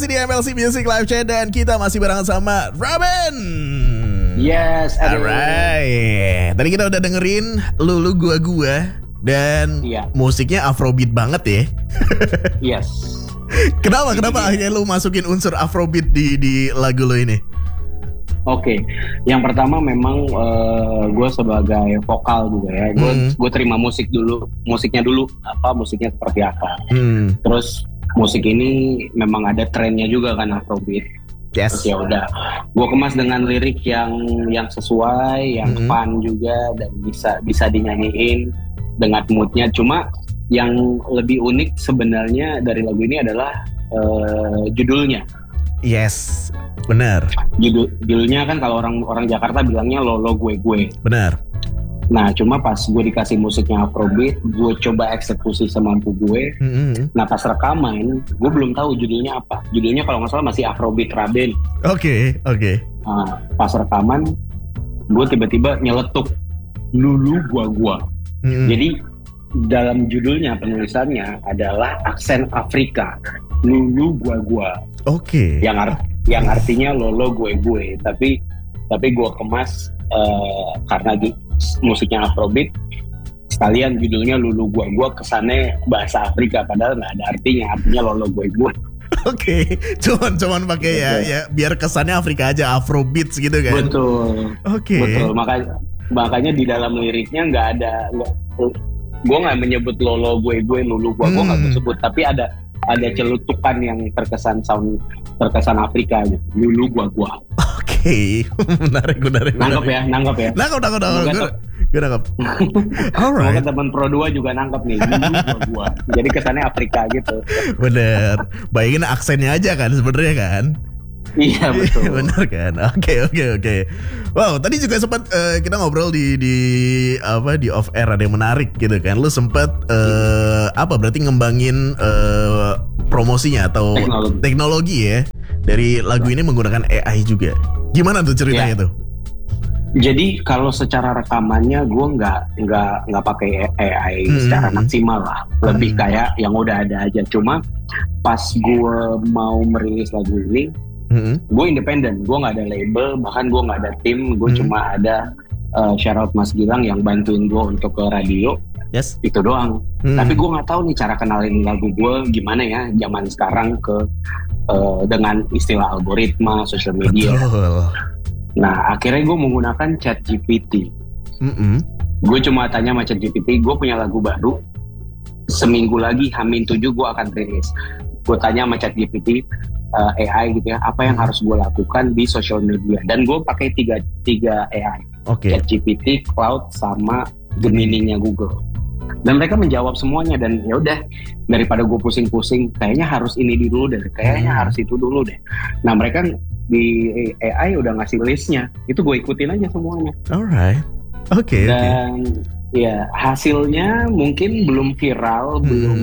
masih di MLC Music Live Chat dan kita masih bareng sama Robin. Yes, alright. Tadi kita udah dengerin Lulu Gua dan musiknya Afrobeat banget ya. Yes. Kenapa akhirnya lu masukin unsur Afrobeat di lagu lu ini? Oke, yang pertama memang gue sebagai vokal juga ya, gue terima musiknya dulu musiknya seperti apa. Terus musik ini memang ada trennya juga kan Afrobeat. Yes. Terus ya udah, gue kemas dengan lirik yang sesuai, yang fun juga dan bisa dinyanyiin dengan moodnya. Cuma yang lebih unik sebenarnya dari lagu ini adalah judulnya. Yes, benar. Judulnya kan kalau orang Jakarta bilangnya Lolo Gue. Benar. Nah, cuma pas gue dikasih musiknya Afrobeat, gue coba eksekusi semampu gue. Nah, pas rekaman, gue belum tahu judulnya apa. Judulnya kalau nggak salah masih Afrobeat Raben. Oke. Nah, pas rekaman, gue tiba-tiba nyeletuk Lulu Gua. Jadi dalam judulnya penulisannya adalah aksen Afrika. Lulu Gua. Oke. Yang artinya Lolo gue. Tapi gue kemas karena musiknya Afrobeat, sekalian judulnya Lulu Gua kesannya bahasa Afrika padahal nggak ada artinya Lolo gue. Oke, cuman pakai ya biar kesannya Afrika aja, Afrobeats gitu kan. Betul. Oke. Betul. Makanya di dalam liriknya gue nggak menyebut Lolo gue, Lulu Gua nggak sebut, tapi ada celutukan yang terkesan Afrika gitu. Lulu Gua. Oke. Menarik. Nangkep ya. Nangkep. Gue nangkep. Alright. Semoga teman Pro 2 juga nangkep nih. Lulu Gua. Jadi kesannya Afrika gitu. Bener. Bayangin aksennya aja kan sebenarnya kan. Iya betul. Benar kan. Oke. Wow, tadi juga sempat kita ngobrol di off air, ada yang menarik gitu kan. Lu sempat berarti ngembangin promosinya atau teknologi ya dari lagu ini menggunakan AI juga. Gimana tuh ceritanya tuh? Jadi kalau secara rekamannya gue nggak pakai AI secara maksimal lah, lebih kayak yang udah ada aja. Cuma pas gue mau merilis lagu ini, gue independen, gue nggak ada label, bahkan gue nggak ada tim, gue cuma ada shout out Mas Gilang yang bantuin gue untuk ke radio. Yes. Itu doang. Tapi gue nggak tahu nih cara kenalin lagu gue gimana ya zaman sekarang dengan istilah algoritma, social media. Betul. Nah akhirnya gue menggunakan ChatGPT. Gue cuma tanya sama ChatGPT, gue punya lagu baru, seminggu lagi H-7 gue akan rilis. Gue tanya sama ChatGPT AI gitu ya, apa yang harus gue lakukan di social media, dan gue pakai tiga AI. ChatGPT, Cloud, sama Gemini-nya Google. Dan mereka menjawab semuanya, dan ya udah, daripada gue pusing-pusing, kayaknya harus ini dulu deh, kayaknya harus itu dulu deh. Nah mereka di AI udah ngasih listnya, itu gue ikutin aja semuanya. Alright, oke. Dan ya hasilnya mungkin belum viral,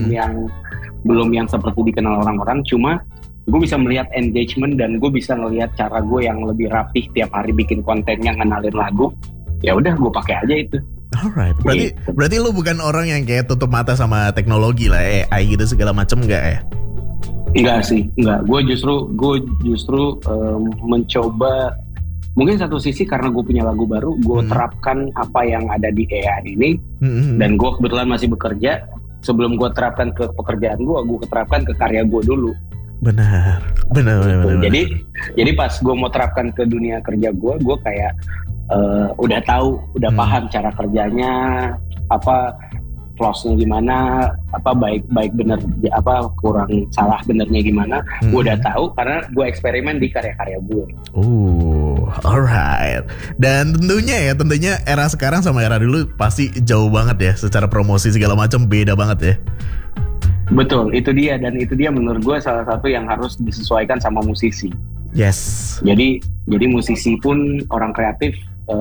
belum yang seperti dikenal orang-orang, cuma gue bisa melihat engagement dan gue bisa ngelihat cara gue yang lebih rapih tiap hari bikin kontennya, ngenalin lagu. Ya udah, gue pakai aja itu. Alright, berarti lu bukan orang yang kayak tutup mata sama teknologi lah, AI gitu segala macem, enggak ya? Enggak sih, enggak. Gue justru mencoba, mungkin satu sisi karena gue punya lagu baru, gue terapkan apa yang ada di AI ini, dan gue kebetulan masih bekerja. Sebelum gue terapkan ke pekerjaan gue terapkan ke karya gue dulu. Benar. Jadi pas gue mau terapkan ke dunia kerja gue kayak udah tahu, udah paham cara kerjanya, apa flow-nya gimana, apa baik bener, apa kurang salah benernya gimana. Gue udah tahu karena gue eksperimen di karya-karya gue. Alright. Dan tentunya era sekarang sama era dulu pasti jauh banget ya, secara promosi segala macam beda banget ya. Betul, itu dia, dan itu dia menurut gue salah satu yang harus disesuaikan sama musisi. Yes. Jadi musisi pun orang kreatif,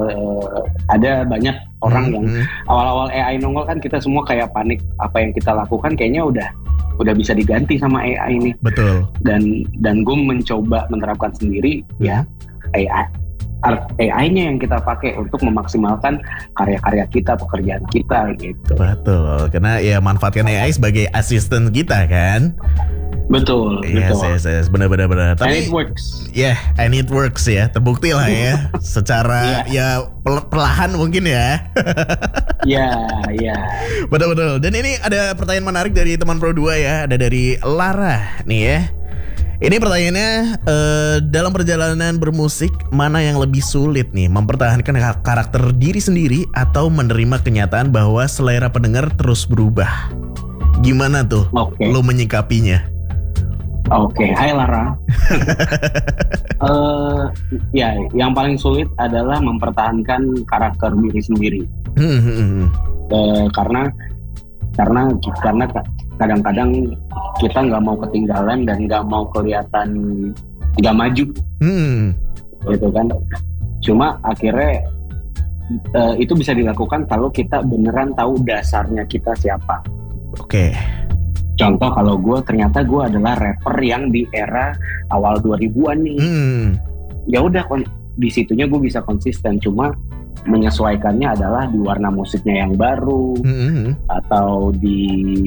ada banyak orang yang awal-awal AI nongol kan kita semua kayak panik, apa yang kita lakukan kayaknya udah bisa diganti sama AI ini. Betul. Dan gue mencoba menerapkan sendiri ya AI-nya yang kita pakai untuk memaksimalkan karya-karya kita, pekerjaan kita gitu. Betul, karena ya manfaatkan AI sebagai asisten kita kan. Betul, Yes, benar. And it works. And it works ya, terbukti lah ya. Secara ya perlahan mungkin ya. Iya. Betul. Dan ini ada pertanyaan menarik dari teman Pro 2 ya, ada dari Lara nih ya. Ini pertanyaannya, dalam perjalanan bermusik mana yang lebih sulit nih, mempertahankan karakter diri sendiri atau menerima kenyataan bahwa selera pendengar terus berubah? Gimana tuh lo menyikapinya? Oke, hai Lara. Yang paling sulit adalah mempertahankan karakter diri sendiri. Karena kadang-kadang kita nggak mau ketinggalan dan nggak mau kelihatan nggak maju, gitu kan. Cuma akhirnya itu bisa dilakukan kalau kita beneran tahu dasarnya kita siapa. Oke. Contoh kalau ternyata gue adalah rapper yang di era awal 2000-an nih. Ya udah di situnya gue bisa konsisten, cuma menyesuaikannya adalah di warna musiknya yang baru, atau di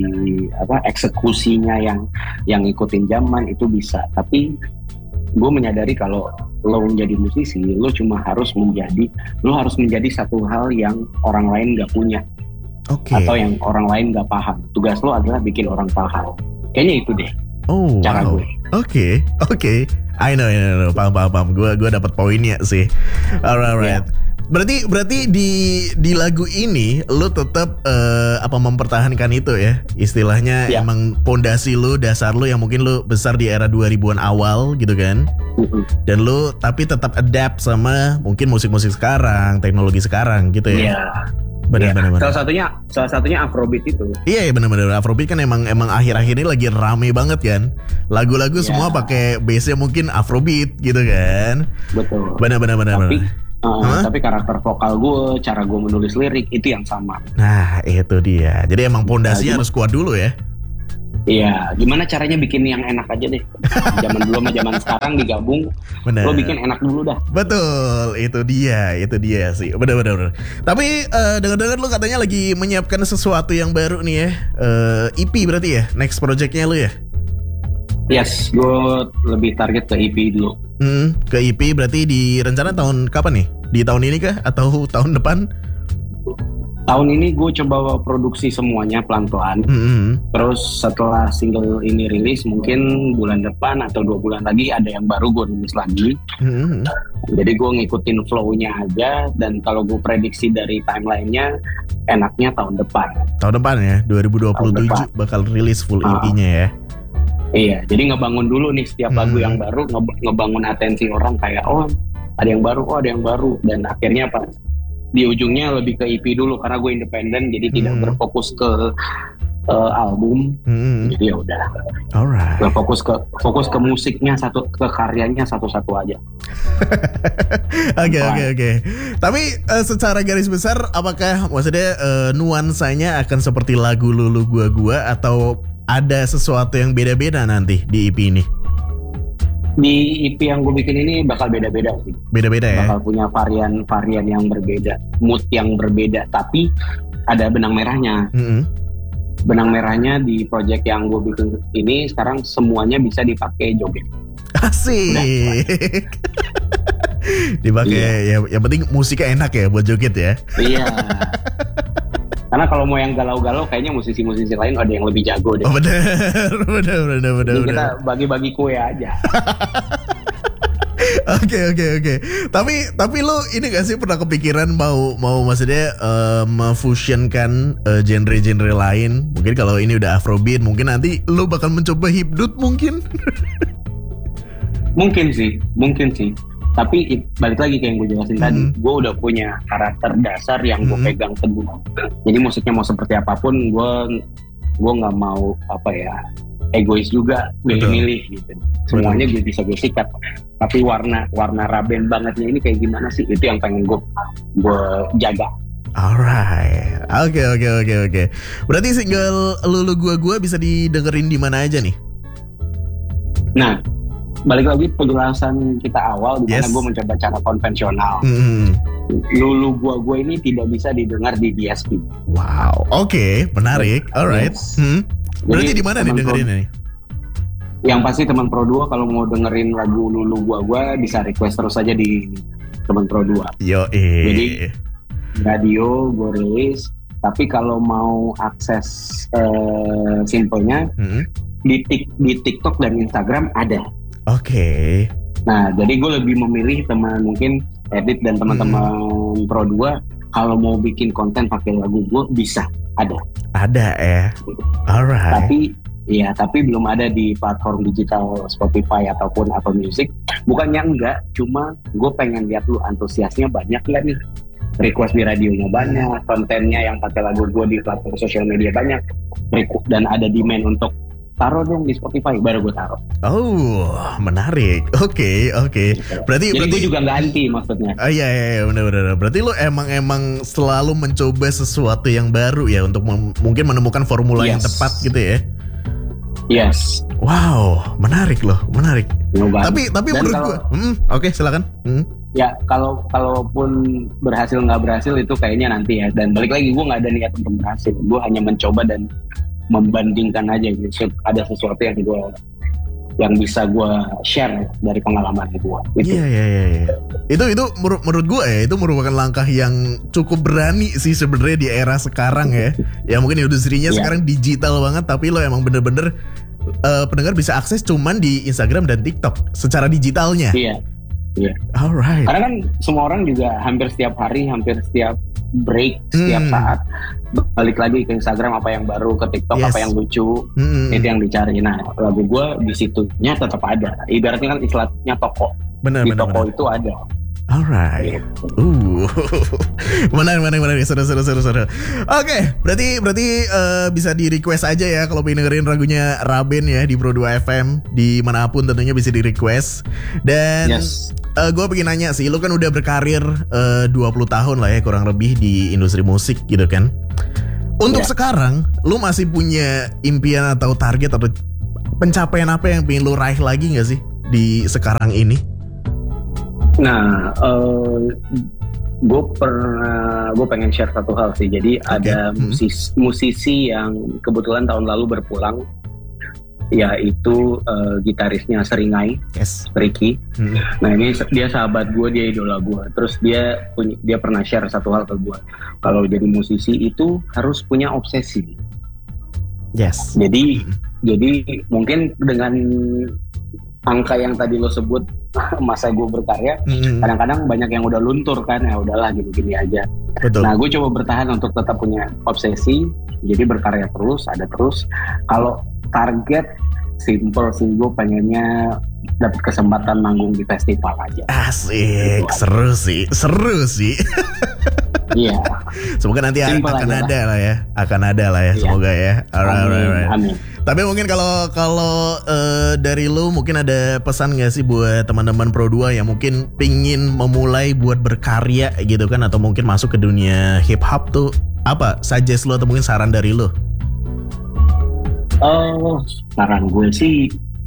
eksekusinya yang ikutin zaman itu bisa. Tapi gue menyadari kalau lo menjadi musisi, lo harus menjadi satu hal yang orang lain gak punya. Atau yang orang lain gak paham. Tugas lo adalah bikin orang paham. Kayaknya itu deh cara gue. Oke. I know. Paham. Gue dapat poinnya sih. Alright. Berarti di lagu ini lo tetap mempertahankan itu ya. Istilahnya emang pondasi lo, dasar lo yang mungkin lo besar di era 2000-an awal gitu kan. Dan lo tapi tetap adapt sama mungkin musik-musik sekarang, teknologi sekarang gitu ya. Benar. Salah satunya Afrobeat itu. Iya benar. Afrobeat kan emang akhir-akhir ini lagi rame banget kan. Lagu-lagu semua pakai bassnya mungkin Afrobeat gitu kan. Betul. Benar. Tapi karakter vokal gue, cara gue menulis lirik itu yang sama. Nah itu dia. Jadi emang pondasinya harus kuat dulu ya. Iya, gimana caranya bikin yang enak aja deh. Zaman dulu sama zaman sekarang digabung. Bener. Lo bikin enak dulu dah. Betul, itu dia sih. Bener. Tapi dengar-dengar lo katanya lagi menyiapkan sesuatu yang baru nih ya. EP berarti ya, next projectnya lo ya? Yes, gue lebih target ke EP dulu. Ke EP berarti di rencana tahun kapan nih? Di tahun ini kah atau tahun depan? Tahun ini gue coba produksi semuanya pelan-pelan. Terus setelah single ini rilis, mungkin bulan depan atau 2 bulan lagi ada yang baru gue rilis lagi. Jadi gue ngikutin flow-nya aja. Dan kalau gue prediksi dari timeline-nya, enaknya tahun depan. Tahun depan ya, 2027 bakal rilis full EP-nya ya. Iya, jadi ngebangun dulu nih setiap lagu yang baru, ngebangun atensi orang kayak ada yang baru, dan akhirnya apa? Di ujungnya lebih ke EP dulu karena gue independen, jadi tidak berfokus ke album. Jadi ya udah. Alright. Fokus ke musiknya ke karyanya satu-satu aja. Oke. Tapi secara garis besar apakah maksudnya nuansanya akan seperti lagu Lulu Gua atau ada sesuatu yang beda-beda nanti di EP ini? Di EP yang gue bikin ini bakal beda-beda sih. Beda-beda ya? Bakal punya varian yang berbeda, mood yang berbeda, tapi ada benang merahnya. Benang merahnya di project yang gue bikin ini sekarang semuanya bisa dipakai joget. Asik. Dipakai yang penting musiknya enak ya buat joget ya. Iya. Karena kalau mau yang galau-galau kayaknya musisi-musisi lain ada yang lebih jago deh. Bener. Jadi kita bagi-bagi kue aja. Oke. Tapi lo ini gak sih pernah kepikiran mau maksudnya memfusionkan genre-genre lain? Mungkin kalau ini udah Afrobeat, mungkin nanti lo bakal mencoba hipdut mungkin? Mungkin sih. Tapi balik lagi kayak yang gue jelasin tadi, gue udah punya karakter dasar yang gue pegang teguh. Jadi musiknya mau seperti apapun, gue nggak mau egois juga milih-milih gitu. Semuanya gue bisa gue sikat. Tapi warna Raben bangetnya ini kayak gimana sih? Itu yang pengen gue jaga. Alright, oke. Berarti single Lulu Gua bisa didengerin di mana aja nih? Nah, balik lagi penjelasan kita awal di mana gue mencoba cara konvensional. Lulu Gua ini tidak bisa didengar di DSP. Wow, oke, menarik. Alright. Berarti di mana nih dengerin ini? Yang pasti teman Pro 2 kalau mau dengerin lagu Lulu gua bisa request terus aja di teman Pro 2. Jadi radio gue rilis, tapi kalau mau akses simpelnya di TikTok dan Instagram ada. Oke. Nah, jadi gue lebih memilih teman mungkin edit dan teman-teman Pro 2 kalau mau bikin konten pakai lagu gue bisa ada. Ada ya. Alright. Tapi belum ada di platform digital Spotify ataupun Apple Music. Bukannya enggak, cuma gue pengen lihat lu antusiasnya banyak gak nih. Request di radionya banyak, kontennya yang pakai lagu gue di platform sosial media banyak, dan ada demand untuk taruh dong di Spotify, baru gue taruh. Oh, menarik. Oke. Berarti gue juga nggak anti maksudnya. Iya, benar. Berarti lo emang selalu mencoba sesuatu yang baru ya untuk mungkin menemukan formula yang tepat gitu ya. Yes. Wow, menarik loh. Tapi menurut gue, oke, silakan. Ya, kalaupun berhasil nggak berhasil itu kayaknya nanti ya. Dan balik lagi, gue nggak ada niat untuk berhasil. Gue hanya mencoba dan membandingkan aja gitu. Ada sesuatu yang bisa gue share dari pengalaman gue. Gitu. Iya. Itu menurut gue ya, itu merupakan langkah yang cukup berani sih sebenarnya di era sekarang ya. Ya mungkin industrinya sekarang digital banget, tapi lo emang bener-bener pendengar bisa akses cuman di Instagram dan TikTok secara digitalnya. Iya. Alright. Karena kan semua orang juga hampir setiap hari, hampir setiap break, setiap saat balik lagi ke Instagram apa yang baru, ke TikTok apa yang lucu, itu yang dicari. Nah, lagu gue di situnya tetap ada. Ibaratnya kan istilahnya toko. Di toko itu ada. Alright. Menarik. Seru. Oke, berarti bisa di request aja ya kalau pengen dengerin lagunya Raben ya di Pro 2 FM dimanapun tentunya bisa di request. Dan gue pengen nanya sih, lu kan udah berkarir 20 tahun lah ya kurang lebih di industri musik gitu kan. Untuk sekarang, lu masih punya impian atau target atau pencapaian apa yang pengen lu raih lagi gak sih di sekarang ini? Nah, gue pengen share satu hal sih. Jadi ada musisi yang kebetulan tahun lalu berpulang, yaitu gitarisnya Seringai, Ricky. Nah ini dia sahabat gue, dia idola gue. Terus dia pernah share satu hal ke gue. Kalau jadi musisi itu harus punya obsesi. Jadi mungkin dengan angka yang tadi lo sebut masa gue berkarya, kadang-kadang banyak yang udah luntur kan, ya udahlah gini-gini aja. Betul. Nah gue coba bertahan untuk tetap punya obsesi, jadi berkarya terus, ada terus. Kalau target simple sih, gue pengennya dapat kesempatan manggung di festival aja. Asik, seru sih. Iya. Semoga nanti akan ada lah ya. Semoga ya. Alright. Amin. Tapi mungkin kalau dari lu mungkin ada pesan gak sih buat teman-teman Pro 2 yang mungkin pingin memulai buat berkarya gitu kan, atau mungkin masuk ke dunia hip hop tuh, apa suggest lu atau mungkin saran dari lu? Saran gue sih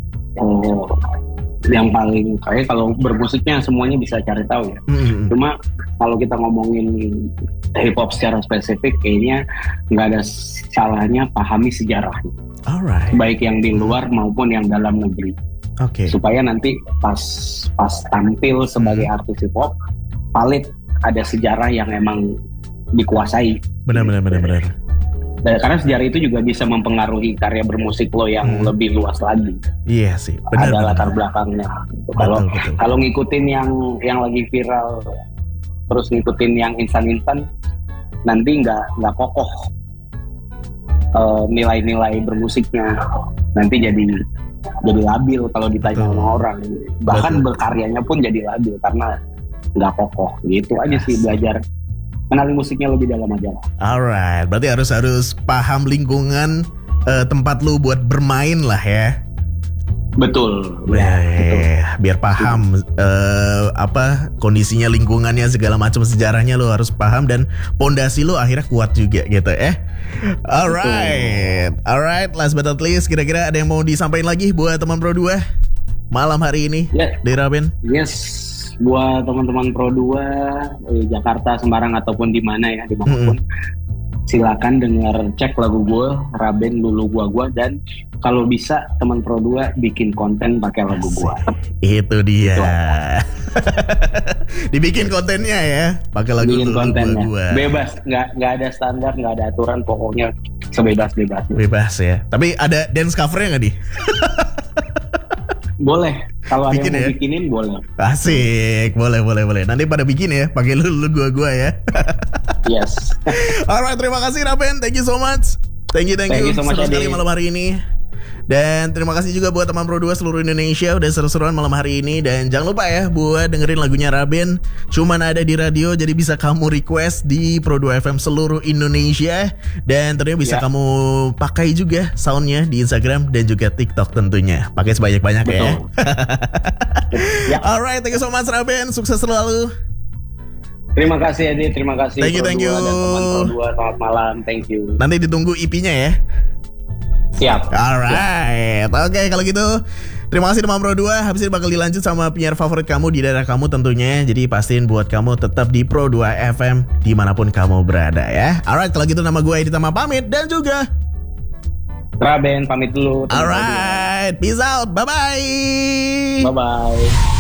yang paling kayak kalau bermusiknya semuanya bisa cari tahu ya. Cuma kalau kita ngomongin hip hop secara spesifik, kayaknya nggak ada salahnya pahami sejarahnya. Alright. Baik yang di luar maupun yang dalam negeri. Supaya nanti pas tampil sebagai artis hip hop, valid, ada sejarah yang emang dikuasai. Benar. Karena sejarah itu juga bisa mempengaruhi karya bermusik lo yang lebih luas lagi. Iya sih, benar. Ada latar belakangnya. Kalau ngikutin yang lagi viral, terus ngikutin yang instan, nanti nggak kokoh nilai-nilai bermusiknya. Nanti jadi labil kalau ditanya sama orang. Bahkan berkaryanya pun jadi labil karena nggak kokoh. Gitu aja sih, belajar kenali musiknya lebih dalam aja. Alright, berarti harus paham lingkungan tempat lu buat bermain lah ya. Betul. Biar paham kondisinya, lingkungannya, segala macam sejarahnya lu harus paham, dan pondasi lu akhirnya kuat juga gitu ya. Alright, last but not least, kira-kira ada yang mau disampaikan lagi buat teman Pro 2 malam hari ini di Raben? Yes. Buat teman-teman Pro 2 Jakarta, Semarang ataupun di mana ya, dimanapun, silakan dengar, cek lagu gue, Raben dulu gua, dan kalau bisa teman Pro 2 bikin konten pakai lagu gue. Itu dia. Dibikin kontennya ya, pakai lagu bikin dulu kontennya. gua. Bebas, nggak ada standar, nggak ada aturan, pokoknya sebebas-bebasnya. Bebas ya. Tapi ada dance covernya nggak di? Boleh. Kalau ada yang mau ya? bikinin boleh. Asik, boleh. Nanti pada bikin ya, pakai lu gua ya. Yes. Alright, terima kasih Raben, thank you so much. Thank you so much, seru sekali malam hari ini. Dan terima kasih juga buat teman Pro 2 seluruh Indonesia udah seru-seruan malam hari ini. Dan jangan lupa ya buat dengerin lagunya Raben, cuman ada di radio, jadi bisa kamu request di Pro 2 FM seluruh Indonesia. Dan tentunya bisa kamu pakai juga soundnya di Instagram dan juga TikTok tentunya. Pakai sebanyak-banyak ya. Alright, thank you so much Raben, sukses selalu. Terima kasih Edi, terima kasih. Thank you. Dan teman Pro 2, selamat malam, thank you. Nanti ditunggu EP-nya ya. Siap. Alright, oke kalau gitu terima kasih teman Pro 2. Habis ini bakal dilanjut sama penyiar favorit kamu di daerah kamu tentunya. Jadi pastiin buat kamu tetap di Pro 2 FM dimanapun kamu berada ya. Alright, kalau gitu nama gue Edi Tama pamit dan juga Raben pamit dulu. Alright, peace out, bye-bye. Bye-bye.